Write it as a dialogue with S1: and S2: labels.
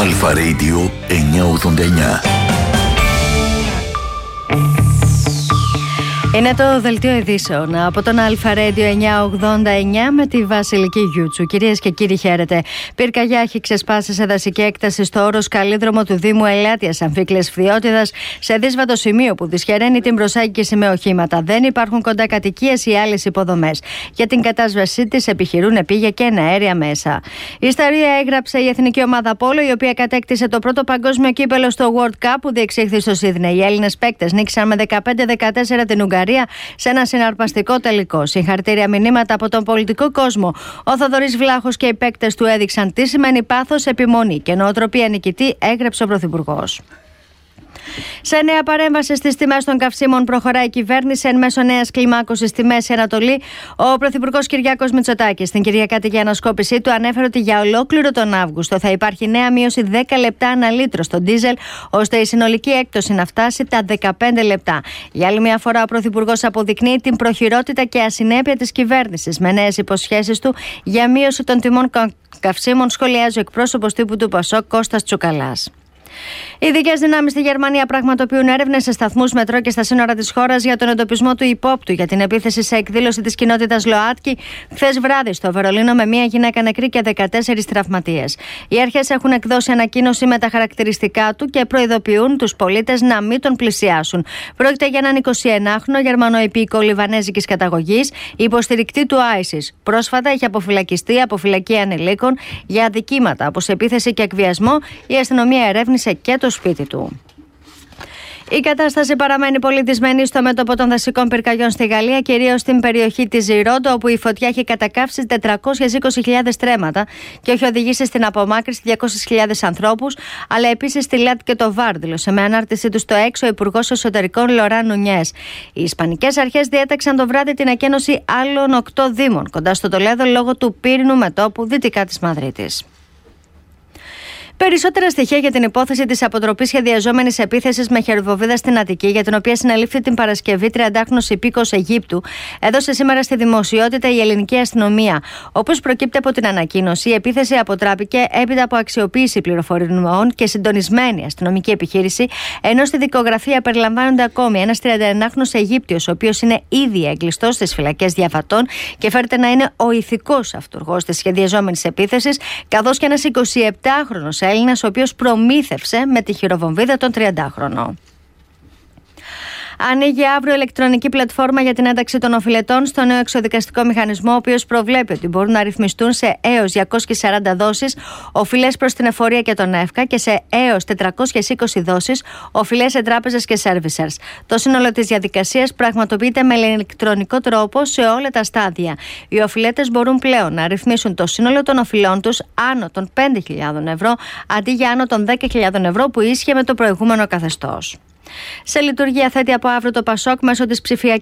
S1: Αλφα Radio 989.
S2: Είναι το δελτίο ειδήσεων από τον Αλφα Radio 989 με τη Βασιλική Γιούτσου. Κυρίες και κύριοι, χαίρετε. Πυρκαγιά έχει ξεσπάσει σε δασική έκταση στο όρος Καλλίδρομο του Δήμου Ελάτιας Αμφίκλειας Φθιώτιδας, σε δύσβατο σημείο που δυσχεραίνει την προσέγγιση με οχήματα. Δεν υπάρχουν κοντά κατοικίες ή άλλες υποδομές. Για την κατάσβεσή της επιχειρούν επίγεια και εναέρια μέσα. Η ιστορία έγραψε η εθνική ομάδα Πόλο, η οποία κατέκτησε το πρώτο παγκόσμιο κύπελο στο World Cup που διεξήχθη στο Σίδνεϊ. Οι Έλληνες παίκτες νίκησαν με 15-14 την Ουγγαρία σε ένα συναρπαστικό τελικό. Συγχαρητήρια μηνύματα από τον πολιτικό κόσμο. Ο Θοδωρής Βλάχος και οι παίκτες του έδειξαν τι σημαίνει πάθος, επιμονή και νοοτροπία νικητή, έγραψε ο Πρωθυπουργός. Σε νέα παρέμβαση στις τιμές των καυσίμων προχωράει η κυβέρνηση εν μέσω νέας κλιμάκωσης στη Μέση Ανατολή. Ο Πρωθυπουργός Κυριάκος Μητσοτάκης στην Κυριακάτικη ανασκόπησή του ανέφερε ότι για ολόκληρο τον Αύγουστο θα υπάρχει νέα μείωση 10 λεπτά ανά λίτρο στο ντίζελ, ώστε η συνολική έκπτωση να φτάσει τα 15 λεπτά. Για άλλη μια φορά, ο Πρωθυπουργός αποδεικνύει την προχειρότητα και ασυνέπεια της κυβέρνησης με νέες υποσχέσεις του για μείωση των τιμών καυσίμων, σχολιάζει ο εκπρόσωπος τύπου του ΠΑΣΟΚ Κώστας Τσουκαλάς. Οι ειδικές δυνάμεις στη Γερμανία πραγματοποιούν έρευνες σε σταθμούς μετρό και στα σύνορα της χώρας για τον εντοπισμό του υπόπτου για την επίθεση σε εκδήλωση της κοινότητας ΛΟΑΤΚΙ χθες βράδυ στο Βερολίνο, με μία γυναίκα νεκρή και 14 τραυματίες. Οι αρχές έχουν εκδώσει ανακοίνωση με τα χαρακτηριστικά του και προειδοποιούν τους πολίτες να μην τον πλησιάσουν. Πρόκειται για έναν 21χρονο Γερμανοϊππικό Λιβανέζικης καταγωγής, υποστηρικτή του ISIS. Πρόσφατα είχε αποφυλακιστεί από φυλακή ανηλίκων για αδικήματα όπως επίθεση και εκβιασμό. Η αστυνομία ερεύνησε και το σπίτι του. Η κατάσταση παραμένει πολύ δυσμενή στο μέτωπο των δασικών πυρκαγιών στη Γαλλία, κυρίως στην περιοχή της Ζιρόντο, όπου η φωτιά έχει κατακαύσει 420.000 στρέμματα και έχει οδηγήσει στην απομάκρυνση 200.000 ανθρώπους, αλλά επίσης στη Λάτ και το Βάρ, δήλωσε με ανάρτησή του στο έξω ο Υπουργός Εσωτερικών Λοράν Νουνιές. Οι Ισπανικές αρχές διέταξαν το βράδυ την εκένωση άλλων 8 δήμων κοντά στο Τολέδο λόγω του πύρινου μετώπου δυτικά της Μαδρίτης. Περισσότερα στοιχεία για την υπόθεση της αποτροπής σχεδιαζόμενης επίθεσης με χερουβοβίδα στην Αττική, για την οποία συνελήφθη την Παρασκευή 30χρονος υπήκοος Αιγύπτου, έδωσε σήμερα στη δημοσιότητα η ελληνική αστυνομία. Όπως προκύπτει από την ανακοίνωση, η επίθεση αποτράπηκε έπειτα από αξιοποίηση πληροφοριών και συντονισμένη αστυνομική επιχείρηση, ενώ στη δικογραφία περιλαμβάνονται ακόμη ένας 31χρονος Αιγύπτιος, ο οποίος είναι ήδη έγκλειστος στις φυλακές Διαφατών και φέρεται να είναι ο ηθικός αυτουργός της σχεδιαζόμενης επίθεσης, καθώς και ένας 27χρονος Έλληνας, ο οποίος προμήθευσε με τη χειροβομβίδα τον 30χρονο. Ανοίγει αύριο ηλεκτρονική πλατφόρμα για την ένταξη των οφειλετών στο νέο εξοδικαστικό μηχανισμό, ο οποίος προβλέπει ότι μπορούν να ρυθμιστούν σε έως 240 δόσεις οφειλές προς την εφορία και τον ΕΦΚΑ και σε έως 420 δόσεις οφειλές σε τράπεζες και servicers. Το σύνολο της διαδικασίας πραγματοποιείται με ηλεκτρονικό τρόπο σε όλα τα στάδια. Οι οφειλέτες μπορούν πλέον να ρυθμίσουν το σύνολο των οφειλών τους άνω των 5.000 ευρώ αντί για άνω των 10.000 ευρώ που ίσχυε με το προηγούμενο καθεστώς. Σε λειτουργία θέτει από αύριο το ΠΑΣΟΚ μέσω της ψηφιακής